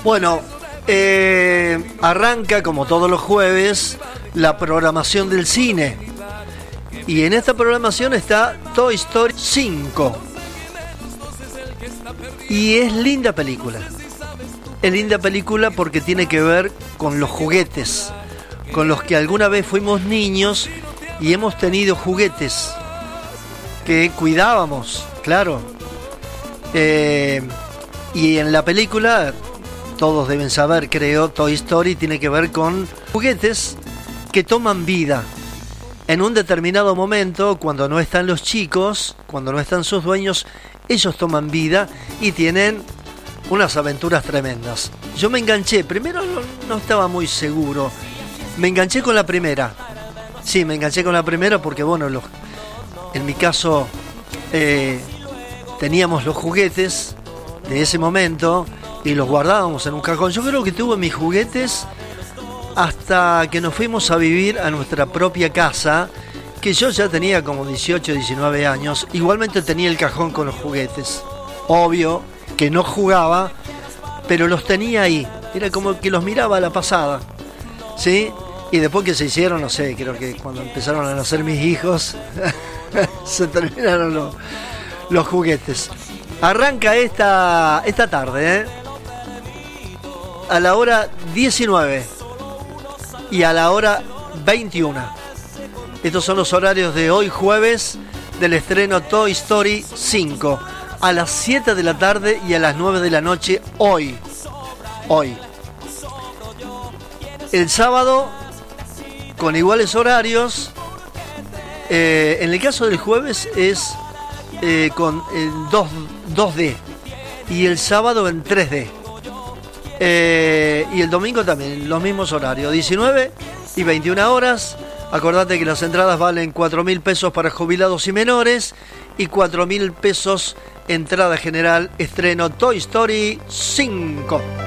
Bueno, arranca como todos los jueves la programación del cine. Y en esta programación está Toy Story 5. Y es linda película. Es linda película porque tiene que ver con los juguetes, con los que alguna vez fuimos niños y hemos tenido juguetes que cuidábamos, claro. Y en la película, todos deben saber, creo, Toy Story tiene que ver con juguetes que toman vida. En un determinado momento, cuando no están los chicos, cuando no están sus dueños, ellos toman vida y tienen unas aventuras tremendas. Yo me enganché, primero no estaba muy seguro, me enganché con la primera. Sí, me enganché con la primera porque, bueno, en mi caso teníamos los juguetes de ese momento y los guardábamos en un cajón. Yo creo que tuve mis juguetes hasta que nos fuimos a vivir a nuestra propia casa, que yo ya tenía como 18, 19 años. Igualmente tenía el cajón con los juguetes. Obvio que no jugaba, pero los tenía ahí. Era como que los miraba a la pasada, ¿sí? Y después que se hicieron, no sé, creo que cuando empezaron a nacer mis hijos, se terminaron los juguetes. Arranca esta tarde, a la hora 19 y a la hora 21. Estos son los horarios de hoy jueves del estreno Toy Story 5. A las 7 de la tarde y a las 9 de la noche hoy. El sábado, con iguales horarios. En el caso del jueves es con el 2D. Y el sábado en 3D. Y el domingo también, los mismos horarios. 19 y 21 horas. Acordate que las entradas valen 4.000 pesos para jubilados y menores y 4.000 pesos entrada general, estreno Toy Story 5.